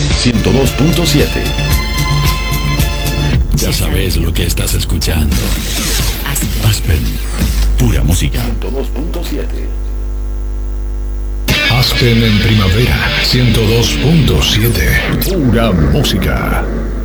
102.7. Ya sabes lo que estás escuchando. Aspen, pura música. 102.7. Aspen en primavera, 102.7. Pura música.